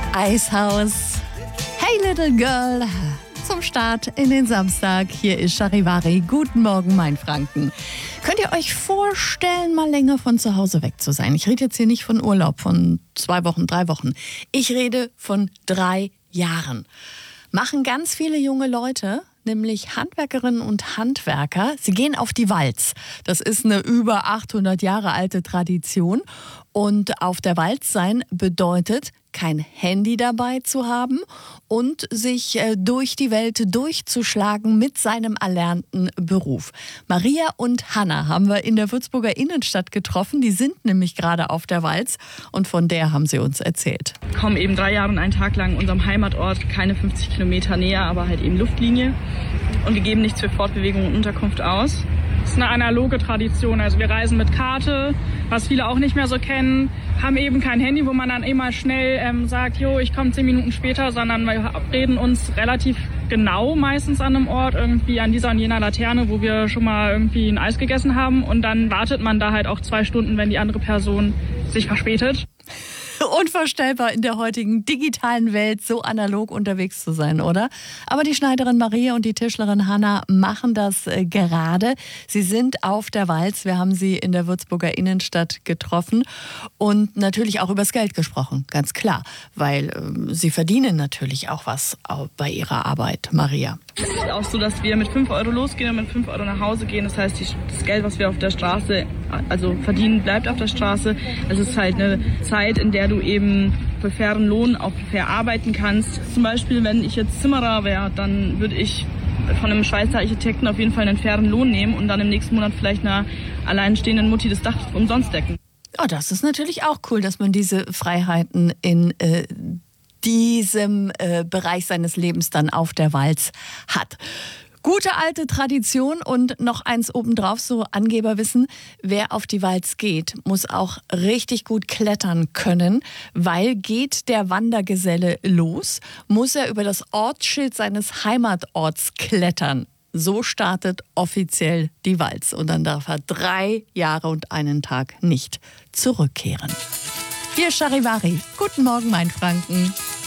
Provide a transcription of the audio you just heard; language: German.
Eishaus. Hey Little Girl. Zum Start in den Samstag. Hier ist Charivari. Guten Morgen, mein Franken. Könnt ihr euch vorstellen, mal länger von zu Hause weg zu sein? Ich rede jetzt hier nicht von Urlaub von 2 Wochen, 3 Wochen. Ich rede von 3 Jahren. Machen ganz viele junge Leute, nämlich Handwerkerinnen und Handwerker. Sie gehen auf die Walz. Das ist eine über 800 Jahre alte Tradition. Und auf der Walz sein bedeutet, kein Handy dabei zu haben und sich durch die Welt durchzuschlagen mit seinem erlernten Beruf. Maria und Hanna haben wir in der Würzburger Innenstadt getroffen. Die sind nämlich gerade auf der Walz und von der haben sie uns erzählt. Wir kommen eben 3 Jahre und einen Tag lang unserem Heimatort, keine 50 Kilometer näher, aber halt eben Luftlinie. Und wir geben nichts für Fortbewegung und Unterkunft aus. Das ist eine analoge Tradition. Also wir reisen mit Karte, was viele auch nicht mehr so kennen, haben eben kein Handy, wo man dann immer schnell sagt, jo, ich komme 10 Minuten später, sondern wir reden uns relativ genau meistens an einem Ort, irgendwie an dieser und jener Laterne, wo wir schon mal irgendwie ein Eis gegessen haben. Und dann wartet man da halt auch 2 Stunden, wenn die andere Person sich verspätet. Unvorstellbar in der heutigen digitalen Welt so analog unterwegs zu sein, oder? Aber die Schneiderin Maria und die Tischlerin Hanna machen das gerade. Sie sind auf der Walz. Wir haben sie in der Würzburger Innenstadt getroffen und natürlich auch übers Geld gesprochen, ganz klar, weil sie verdienen natürlich auch was bei ihrer Arbeit, Maria. Es ist auch so, dass wir mit 5 Euro losgehen und mit 5 Euro nach Hause gehen. Das heißt, das Geld, was wir auf der Straße verdienen, bleibt auf der Straße. Es ist halt eine Zeit, in der du eben für fairen Lohn auch fair arbeiten kannst. Zum Beispiel, wenn ich jetzt Zimmerer wäre, dann würde ich von einem Schweizer Architekten auf jeden Fall einen fairen Lohn nehmen und dann im nächsten Monat vielleicht einer alleinstehenden Mutti das Dach umsonst decken. Oh, das ist natürlich auch cool, dass man diese Freiheiten in diesem Bereich seines Lebens dann auf der Walz hat. Gute alte Tradition und noch eins obendrauf, so Angeberwissen, wer auf die Walz geht, muss auch richtig gut klettern können, weil geht der Wandergeselle los, muss er über das Ortsschild seines Heimatorts klettern. So startet offiziell die Walz und dann darf er 3 Jahre und einen Tag nicht zurückkehren. Hier Charivari. Guten Morgen, mein Franken.